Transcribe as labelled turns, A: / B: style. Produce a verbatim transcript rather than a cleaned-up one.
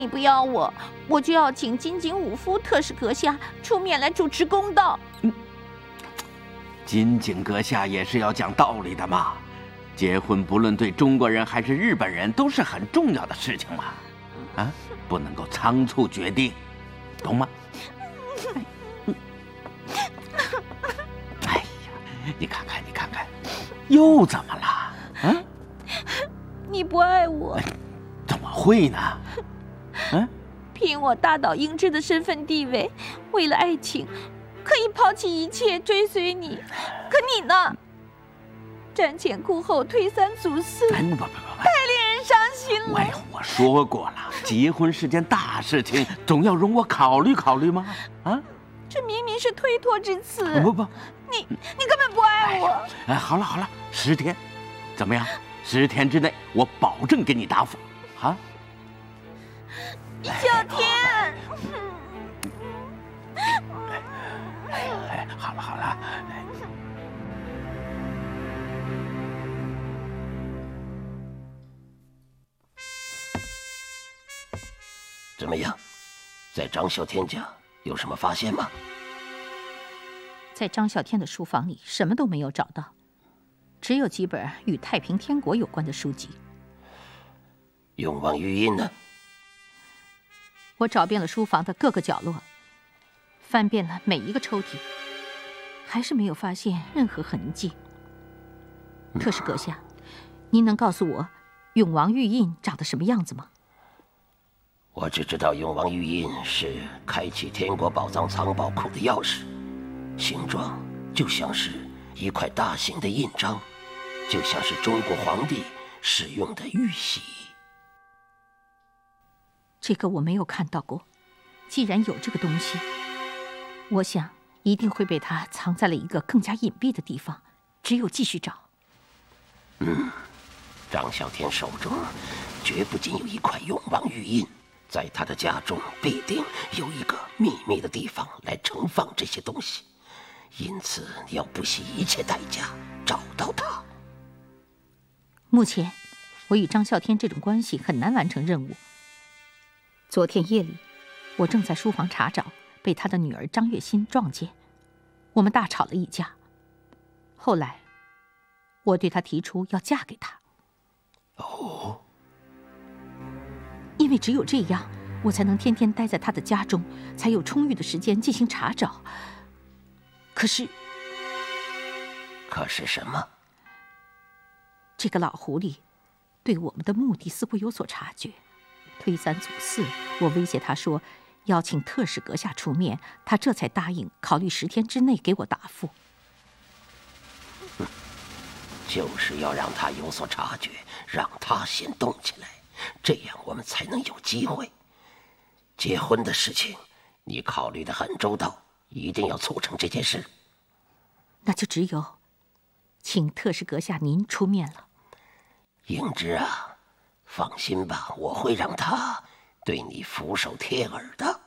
A: 你不要我，我就要请金井武夫特使阁下出面来主持公道。
B: 嗯，金井阁下也是要讲道理的嘛。结婚不论对中国人还是日本人都是很重要的事情嘛，啊，不能够仓促决定，懂吗？哎呀，你看看，你看看，又怎么了？啊？
A: 你不爱我？
B: 怎么会呢？嗯，
A: 凭我大岛英之的身份地位，为了爱情，可以抛弃一切追随你。可你呢？瞻前顾后，推三阻四，
B: 哎，不不不不，
A: 太令人伤心了。
B: 喂，我说过了，结婚是件大事情，总要容我考虑考虑吗？啊，
A: 这明明是推脱之词。
B: 不不，
A: 你你根本不爱我。哎，
B: 哎，好了好了，十天，怎么样？十天之内，我保证给你答复，啊。
A: 小天，
B: 哎，好了好了。
C: 怎么样，在张啸天家有什么发现吗？
A: 在张啸天的书房里，什么都没有找到，只有几本与太平天国有关的书籍。
C: 永王玉印呢？
A: 我找遍了书房的各个角落，翻遍了每一个抽屉，还是没有发现任何痕迹。特使阁下，您能告诉我永王玉印长得什么样子吗？
C: 我只知道永王玉印是开启天国宝藏藏宝库的钥匙，形状就像是一块大型的印章，就像是中国皇帝使用的玉玺。
A: 这个我没有看到过，既然有这个东西，我想一定会被他藏在了一个更加隐蔽的地方，只有继续找。
C: 嗯，张啸天手中绝不仅有一块永王玉印，在他的家中必定有一个秘密的地方来盛放这些东西，因此你要不惜一切代价找到他。
A: 目前我与张啸天这种关系很难完成任务。昨天夜里，我正在书房查找，被他的女儿张月心撞见，我们大吵了一架。后来，我对他提出要嫁给他。
C: 哦，
A: 因为只有这样，我才能天天待在他的家中，才有充裕的时间进行查找。可是，
C: 可是什么？
A: 这个老狐狸对我们的目的似乎有所察觉。推三阻四，我威胁他说要请特使阁下出面，他这才答应考虑十天之内给我答复。
C: 哼，就是要让他有所察觉，让他先动起来，这样我们才能有机会。结婚的事情你考虑得很周到，一定要促成这件事。
A: 那就只有请特使阁下您出面了。
C: 英之啊，放心吧，我会让他对你俯首帖耳的。